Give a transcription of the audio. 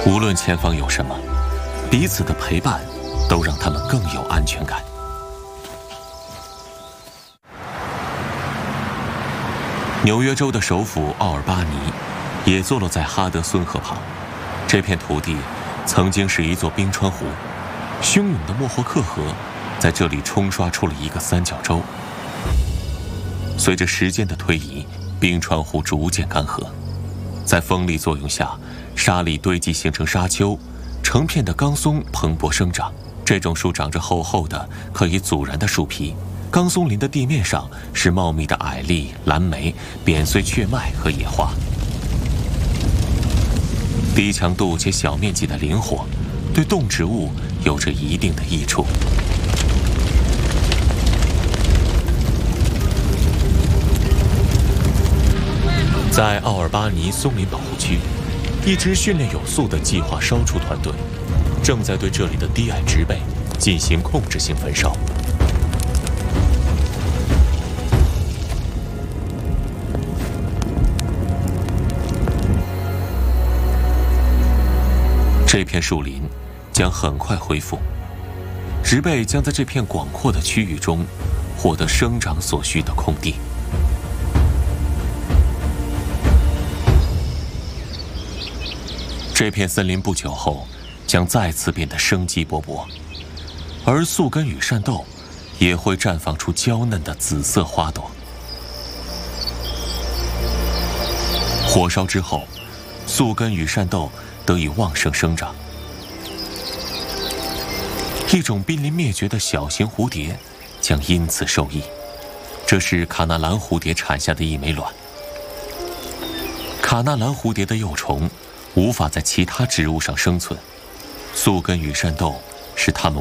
无论前方有什么，彼此的陪伴都让他们更有安全感。纽约州的首府奥尔巴尼也坐落在哈德孙河旁，这片土地曾经是一座冰川湖，汹涌的莫霍克河在这里冲刷出了一个三角洲。随着时间的推移，冰川湖逐渐干涸，在风力作用下，沙粒堆积形成沙丘，成片的钢松蓬勃生长。这种树长着厚厚的可以阻燃的树皮，钢松林的地面上是茂密的矮栎、蓝莓、扁穗雀麦和野花。低强度且小面积的林火，对动植物有着一定的益处。在奥尔巴尼松林保护区，一支训练有素的计划烧除团队正在对这里的低矮植被进行控制性焚烧。这片树林将很快恢复，植被将在这片广阔的区域中获得生长所需的空地。这片森林不久后将再次变得生机勃勃，而宿根与扇豆也会绽放出娇嫩的紫色花朵。火烧之后，宿根与扇豆得以旺盛生长。一种濒临灭绝的小型蝴蝶将因此受益，这是卡纳兰蝴蝶产下的一枚卵。卡纳兰蝴蝶的幼虫无法在其他植物上生存，宿根与扇豆是它们